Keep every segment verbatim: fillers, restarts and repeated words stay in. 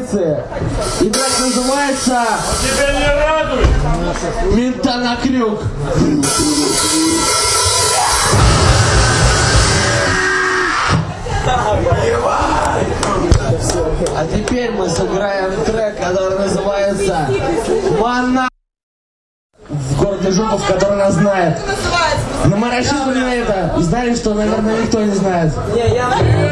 позиции. И трек называется Тебя не радует? «Мента на крюк». А теперь мы сыграем трек, который называется «Мана». В городе Жуков, который нас знает. Но мы рассчитывали на это и знали, что, наверное, никто не знает. Не, я...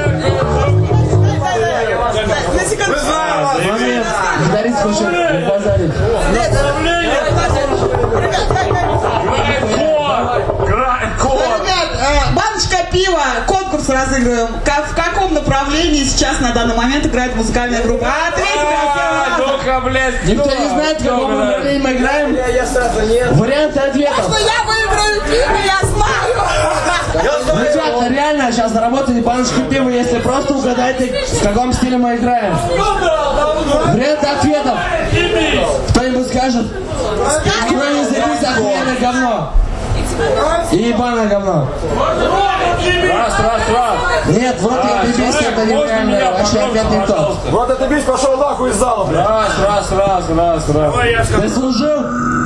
Момент. Дарить слушай, не базарить. Ребят, баночка пива, конкурс разыгрываем. Как, в каком направлении сейчас на данный момент играет музыкальная группа? Ну-ка, блядь. Никто не знает, в каком направлении мы играем? Я сразу нет. Варианты ответов. Я выиграю пиво, я знаю. Ребята, реально сейчас заработали баночку пива, если просто угадайте, в каком стиле мы играем. Варианты ответов. Кто-нибудь скажет? Кто не забить охуенное говно? И ебаное говно. Раз, раз, раз. Нет, вот я бибись, это нереально. Вообще опять не то. Вот это бись, пошел нахуй из зала, блядь. Раз, раз, раз, раз, раз. Давай я скажу. Ты служил?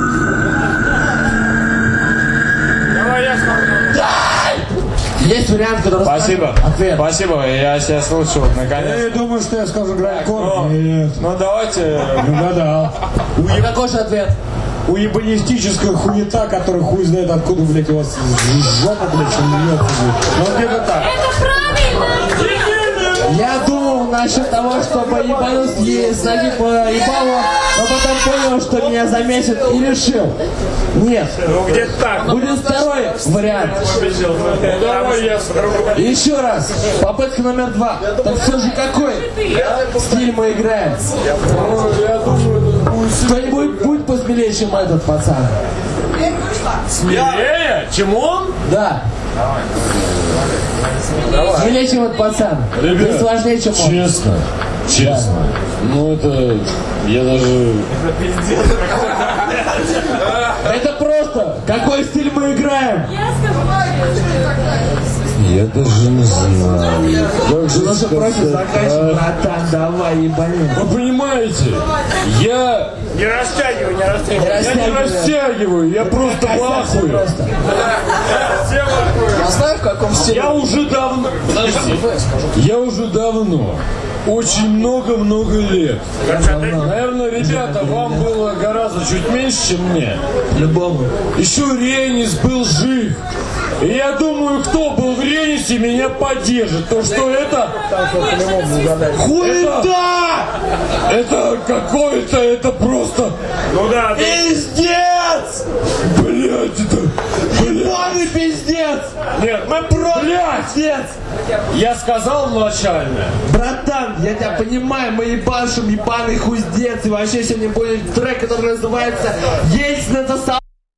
Давай я скажу. Есть вариант, который... Спасибо. Ответ. Спасибо, я себя слушал, наконец. Ты думаешь, что я скажу Грайкор? Ну, Нет. ну давайте. Угадал. Какой же ответ? Уебанистическая хуета, которая хуй знает откуда, блядь, у вас жопа, блядь, чем льет. Ну где-то так. Это правильно! Я думал насчет того, чтобы ебануть ей с ноги по ебалу, но потом понял, что меня заметят и решил. Нет. Ну где-то так. Будет второй вариант. Давай я скажу. Еще раз. Попытка номер два. Так все же какой стиль мы играем? Кто-нибудь будет посмелее, чем этот пацан? Смелее? Чем он? Да. Смелее, чем этот пацан. Ребят, И сложнее, чем он. Честно, честно. Ну это, я даже... Это просто. Какой стиль мы играем? Я скажу. Я даже не знаю. Как же Наша профи сказать, заканчивает. а? Братан, давай, ебанем. Вы понимаете, я Не растягивай, не растягивай. я не растягиваю, я просто в ахуе. Просто. Я знаю, в каком стиле. Я уже давно, подожди, я уже давно, очень много-много лет. Наверное, ребята, вам было гораздо чуть меньше, чем мне. Любому. Еще Ренис был жив. И я думаю, кто был в Ренисе, меня поддержит. То, что это... Хуета! Это какое-то, это просто... Ну да, ты... Пиздец! Блять, это... Ебаный пиздец! Нет, Мы просто Блядь! пиздец! Я сказал начально. Братан, я тебя понимаю, мы ебашим ебаный хуздец. И вообще сегодня будет трек, который называется «Есть на это